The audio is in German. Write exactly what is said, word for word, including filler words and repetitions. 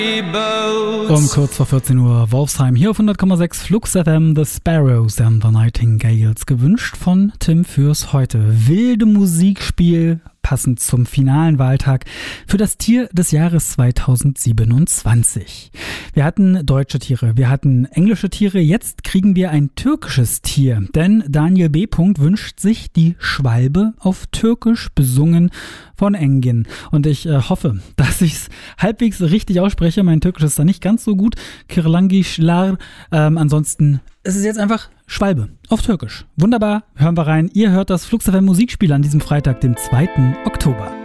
Um kurz vor vierzehn Uhr Wolfsheim hier auf hundert Komma sechs Flux F M, The Sparrows and the Nightingales, gewünscht von Tim fürs heute. Wilde Musikspiel, passend zum finalen Wahltag für das Tier des Jahres zweitausendsiebenundzwanzig. Wir hatten deutsche Tiere, wir hatten englische Tiere, jetzt kriegen wir ein türkisches Tier, denn Daniel B. wünscht sich die Schwalbe auf Türkisch, besungen von Engin. Und ich äh, hoffe, dass ich es halbwegs richtig ausspreche. Mein Türkisch ist da nicht ganz so gut. Kirlangishlar. Ähm, ansonsten ist es jetzt einfach Schwalbe auf Türkisch. Wunderbar, hören wir rein. Ihr hört das Flux F M Musikspiel an diesem Freitag, dem zweiten Oktober.